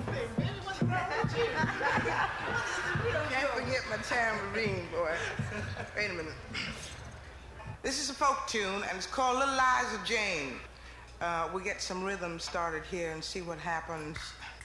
Can't forget my tambourine, boy. Wait a minute. This is a folk tune, and it's called Little Liza Jane. We get some rhythm started here and see what happens.